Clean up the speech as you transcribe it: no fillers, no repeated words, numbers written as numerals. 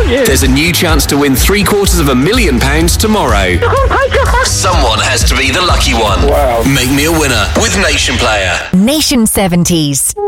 thank you. There's a new chance to win £750,000 tomorrow. Oh my God. Someone has to be the lucky one. Wow. Make me a winner with Nation Player. Nation 70s.